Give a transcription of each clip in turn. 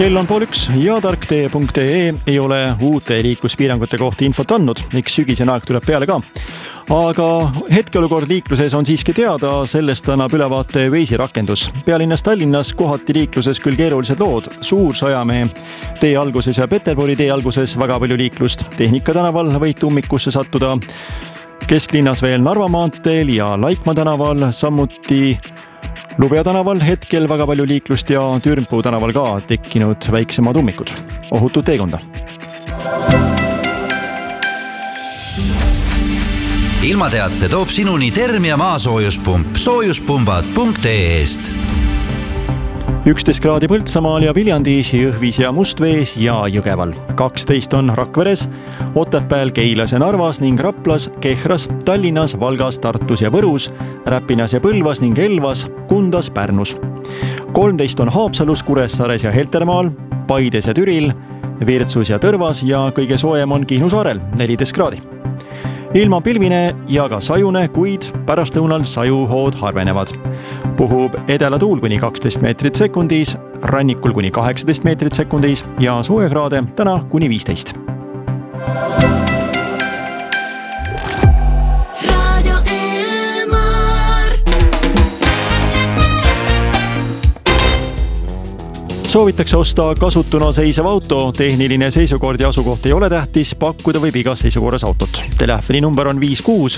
Kell on 12 ja tarktee.ee ei ole uute liikluspiirangute kohta infot andnud, eks sügisene aeg tuleb peale ka. Aga hetkeolukord liikluses on siiski teada, sellest annab ülevaate Waze'i rakendus. Pealinnas Tallinnas kohati liikluses küll keerulised lood. Suur-Sajamäe tee alguses ja Peterburi tee alguses väga palju liiklust. Tehnika tänaval võite ummikusse sattuda. Kesklinnas veel Narva maanteel ja Laikmaa tänaval, samuti Lubja tänaval hetkel väga palju liiklust ja Türmpuu tänaval ka tekkinud väiksemad ummikud. Ohutud teekonda. Ilmateate toob sinuni Termia maasoojuspump soojuspumbad.ee-st. 11 kraadi Põltsamaal ja Viljandis, Jõhvis ja Mustvees ja Jõgeval. 12 on Rakveres, Otepääl, Keilas ja Narvas ning Raplas, Kehras, Tallinnas, Valgas, Tartus ja Võrus, Räpinas ja Põlvas ning Elvas, Kundas, Pärnus. 13 on Haapsalus, Kuressaares ja Heltermaal, Paides ja Türil, Virtsus ja Tõrvas ja kõige soojem on Kihnu saarel 14 kraadi. Ilma pilvine ja ka sajune, kuid pärastlõunal sajuhood harvenevad. Puhub edelatuul kuni 12 meetrit sekundis, rannikul kuni 18 meetrit sekundis ja soojakraade täna kuni 15. Soovitakse osta kasutuna seisev auto, tehniline seisukord ja asukoht ei ole tähtis, pakkuda võib igas seisukorras autot. Telefoni number on 56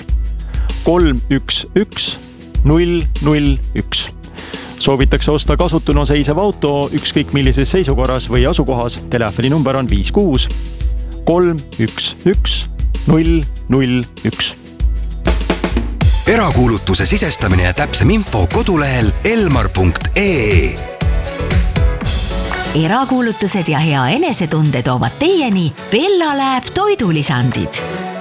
311 001. Soovitakse osta kasutuna seisev auto ükskõik millises seisukorras või asukohas. Telefoni number on 56 311 001. Erakuulutuse sisestamine ja täpsem info kodulehel elmar.ee. Erakuulutused ja hea enesetunde toovad teieni Bella Lab toidulisandid.